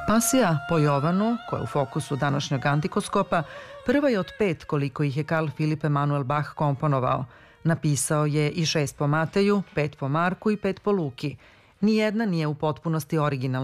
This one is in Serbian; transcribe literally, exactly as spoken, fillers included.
Pasija po Jovanu, koja je u fokusu današnjeg antikoskopa, prva je od pet koliko ih je Karl Filip Emanuel Bach komponovao. Napisao je i šest po Mateju, pet po Marku i pet po Luki. Nijedna nije u potpunosti originalna